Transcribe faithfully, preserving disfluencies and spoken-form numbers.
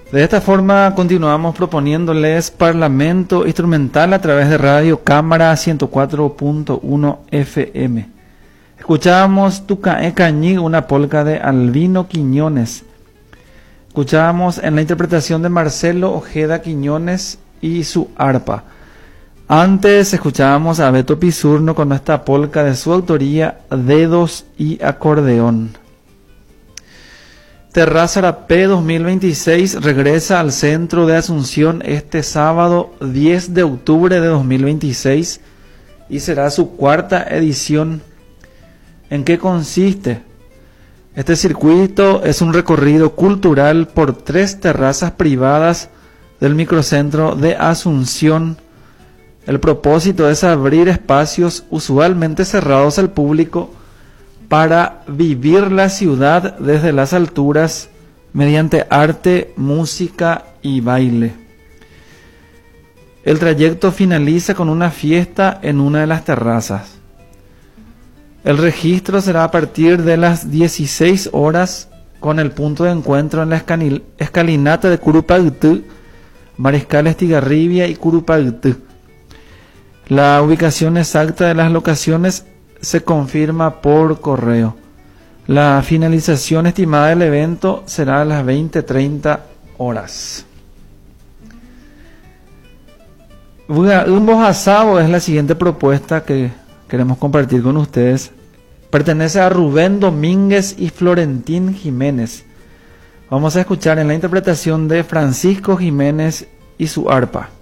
De esta forma continuamos proponiéndoles Parlamento Instrumental a través de Radio Cámara ciento cuatro punto uno F M. Escuchábamos Tucae Cañí, una polca de Albino Quiñones. Escuchábamos en la interpretación de Marcelo Ojeda Quiñones y su arpa. Antes escuchábamos a Beto Pisurno con esta polca de su autoría, Dedos y Acordeón. Terraza Arapé dos mil veintiséis regresa al centro de Asunción este sábado diez de octubre de dos mil veintiséis y será su cuarta edición. ¿En qué consiste? Este circuito es un recorrido cultural por tres terrazas privadas del microcentro de Asunción. El propósito es abrir espacios usualmente cerrados al público para vivir la ciudad desde las alturas mediante arte, música y baile. El trayecto finaliza con una fiesta en una de las terrazas. El registro será a partir de las dieciséis horas con el punto de encuentro en la escalinata de Curupagtú, Mariscal Estigarribia y Curupagtú. La ubicación exacta de las locaciones se confirma por correo. La finalización estimada del evento será a las veinte treinta horas. Umbos Asabo es la siguiente propuesta que queremos compartir con ustedes. Pertenece a Rubén Domínguez y Florentín Jiménez. Vamos a escuchar en la interpretación de Francisco Jiménez y su arpa.